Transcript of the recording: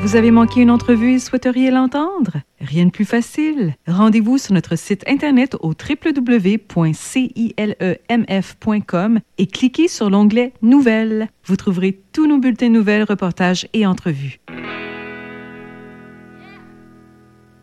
Vous avez manqué une entrevue et souhaiteriez l'entendre? Rien de plus facile. Rendez-vous sur notre site internet au www.cilemf.com et cliquez sur l'onglet Nouvelles. Vous trouverez tous nos bulletins de nouvelles, reportages et entrevues.